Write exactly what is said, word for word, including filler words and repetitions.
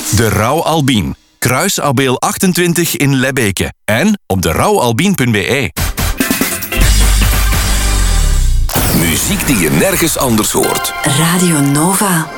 De Rauw Albien. Kruisabeel achtentwintig in Lebbeke. En op de rauw albien punt b e. Muziek die je nergens anders hoort. Radio Nova.